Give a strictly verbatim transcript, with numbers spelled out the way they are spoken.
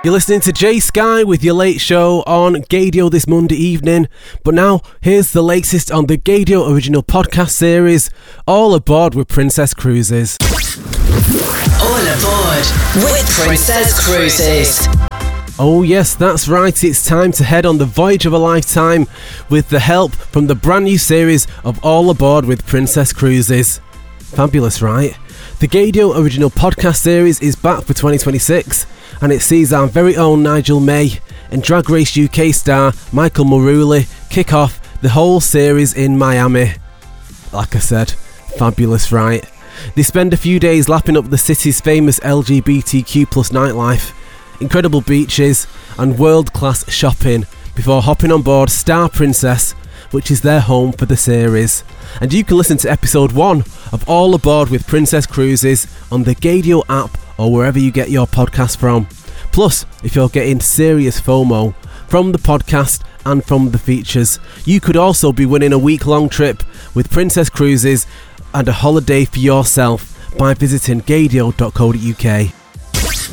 You're listening to Jay Sky with your late show on Gaydio this Monday evening. But now, here's the latest on the Gaydio original podcast series, All Aboard with Princess Cruises. All Aboard with Princess Cruises. Oh yes, that's right, it's time to head on the voyage of a lifetime with the help from the brand new series of All Aboard with Princess Cruises. Fabulous, right? The Gaydio original podcast series is back for twenty twenty-six, and it sees our very own Nigel May and Drag Race U K star Michael Maruli kick off the whole series in Miami. Like I said, fabulous, right? They spend a few days lapping up the city's famous L G B T Q plus nightlife, incredible beaches and world-class shopping before hopping on board Star Princess, which is their home for the series. And you can listen to episode one of All Aboard with Princess Cruises on the Gaydio app or wherever you get your podcast from. Plus, if you're getting serious FOMO from the podcast and from the features, you could also be winning a week-long trip with Princess Cruises and a holiday for yourself by visiting gaydio dot co dot uk.